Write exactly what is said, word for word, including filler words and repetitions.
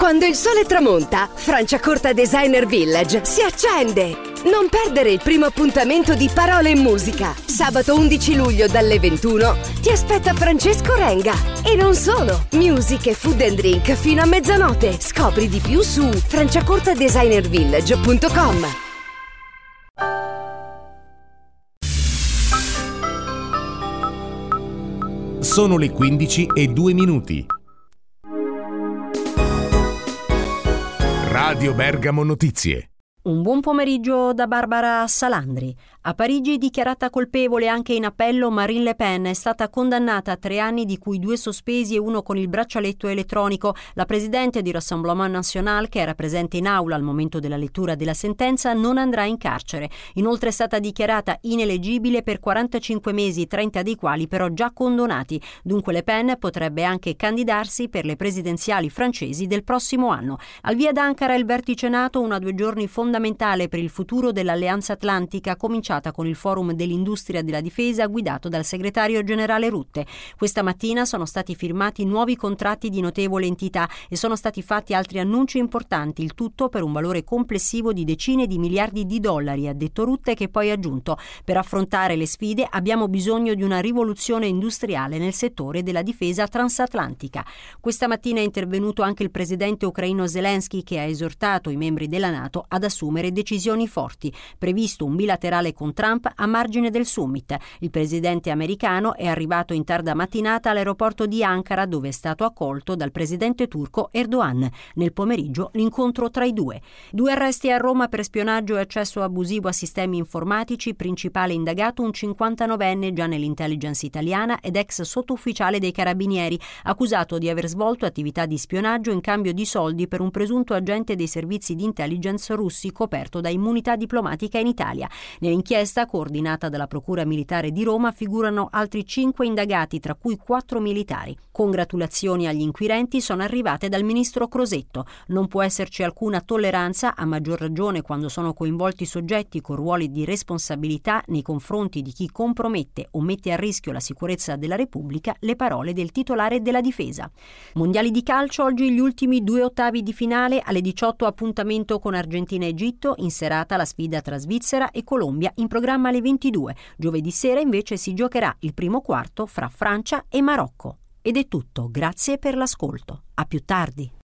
Quando il sole tramonta, Franciacorta Designer Village si accende! Non perdere il primo appuntamento di Parole e Musica. Sabato undici luglio dalle ventuno ti aspetta Francesco Renga. E non solo, music e food and drink fino a mezzanotte. Scopri di più su franciacorta designer village punto com. Sono le quindici e due minuti. Radio Bergamo Notizie. Un buon pomeriggio da Barbara Salandri. A Parigi, dichiarata colpevole anche in appello, Marine Le Pen è stata condannata a tre anni, di cui due sospesi e uno con il braccialetto elettronico. La presidente di Rassemblement National, che era presente in aula al momento della lettura della sentenza, non andrà in carcere. Inoltre è stata dichiarata ineleggibile per quarantacinque mesi, trenta dei quali però già condonati. Dunque Le Pen potrebbe anche candidarsi per le presidenziali francesi del prossimo anno. Al via d'Ankara il vertice NATO, una due giorni fondamentale per il futuro dell'Alleanza Atlantica, cominciata con il Forum dell'Industria della Difesa guidato dal segretario generale Rutte. Questa mattina sono stati firmati nuovi contratti di notevole entità e sono stati fatti altri annunci importanti, il tutto per un valore complessivo di decine di miliardi di dollari, ha detto Rutte, che poi ha aggiunto: per affrontare le sfide abbiamo bisogno di una rivoluzione industriale nel settore della difesa transatlantica. Questa mattina è intervenuto anche il presidente ucraino Zelensky, che ha esortato i membri della NATO ad assumere decisioni forti. Previsto un bilaterale con Trump a margine del summit. Il presidente americano è arrivato in tarda mattinata all'aeroporto di Ankara, dove è stato accolto dal presidente turco Erdogan. Nel pomeriggio l'incontro tra i due. Due arresti a Roma per spionaggio e accesso abusivo a sistemi informatici, principale indagato un cinquantanovenne già nell'intelligence italiana ed ex sottufficiale dei carabinieri, accusato di aver svolto attività di spionaggio in cambio di soldi per un presunto agente dei servizi di intelligence russi coperto da immunità diplomatica in Italia. Nell'inchiesta coordinata dalla Procura Militare di Roma figurano altri cinque indagati, tra cui quattro militari. Congratulazioni agli inquirenti sono arrivate dal ministro Crosetto. Non può esserci alcuna tolleranza, a maggior ragione quando sono coinvolti soggetti con ruoli di responsabilità nei confronti di chi compromette o mette a rischio la sicurezza della Repubblica, le parole del titolare della difesa. Mondiali di calcio, oggi gli ultimi due ottavi di finale, alle diciotto appuntamento con Argentina e Egitto, in serata la sfida tra Svizzera e Colombia, in programma alle ventidue. Giovedì sera invece si giocherà il primo quarto fra Francia e Marocco. Ed è tutto, grazie per l'ascolto. A più tardi.